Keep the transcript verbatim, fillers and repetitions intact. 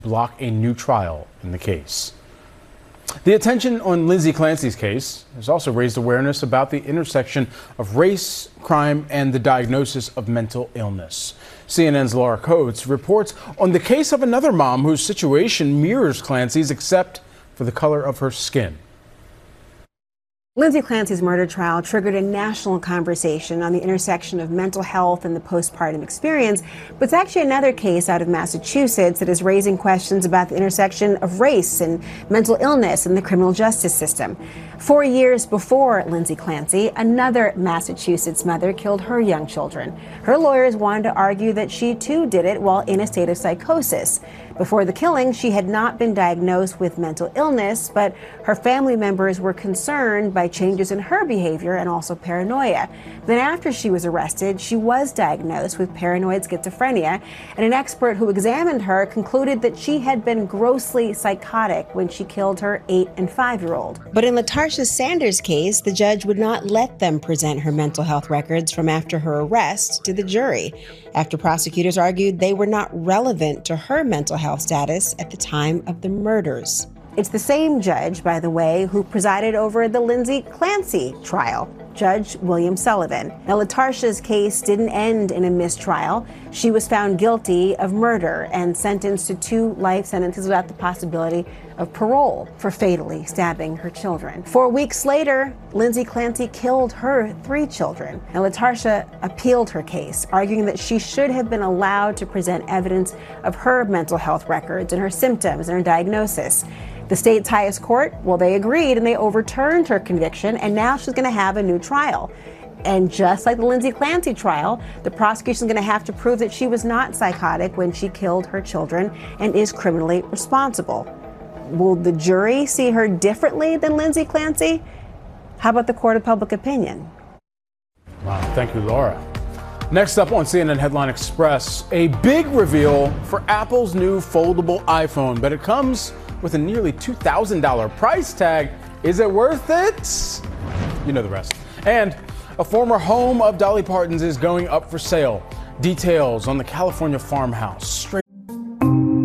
block a new trial in the case. The attention on Lindsay Clancy's case has also raised awareness about the intersection of race, crime, and the diagnosis of mental illness. C N N's Laura Coates reports on the case of another mom whose situation mirrors Clancy's except for the color of her skin. Lindsay Clancy's murder trial triggered a national conversation on the intersection of mental health and the postpartum experience, but it's actually another case out of Massachusetts that is raising questions about the intersection of race and mental illness in the criminal justice system. Four years before Lindsay Clancy, another Massachusetts mother killed her young children. Her lawyers wanted to argue that she too did it while in a state of psychosis. Before the killing, she had not been diagnosed with mental illness, but her family members were concerned by changes in her behavior and also paranoia. Then after she was arrested, she was diagnosed with paranoid schizophrenia, and an expert who examined her concluded that she had been grossly psychotic when she killed her eight and five-year-old. But in LaTarsha Sanders' case, the judge would not let them present her mental health records from after her arrest to the jury, after prosecutors argued they were not relevant to her mental health status at the time of the murders. It's the same judge, by the way, who presided over the Lindsay Clancy trial, Judge William Sullivan. Now, LaTarsha's case didn't end in a mistrial. She was found guilty of murder and sentenced to two life sentences without the possibility of parole for fatally stabbing her children. Four weeks later, Lindsay Clancy killed her three children. Now, LaTarsha appealed her case, arguing that she should have been allowed to present evidence of her mental health records and her symptoms and her diagnosis. The state's highest court, well, they agreed and they overturned her conviction, and now she's going to have a new trial. And just like the Lindsay Clancy trial, the prosecution is going to have to prove that she was not psychotic when she killed her children and is criminally responsible. Will the jury see her differently than Lindsay Clancy? How about the court of public opinion? Wow, thank you, Laura. Next up on C N N Headline Express, a big reveal for Apple's new foldable iPhone, but it comes with a nearly two thousand dollars price tag. Is it worth it? You know the rest. And a former home of Dolly Parton's is going up for sale. Details on the California farmhouse. Straight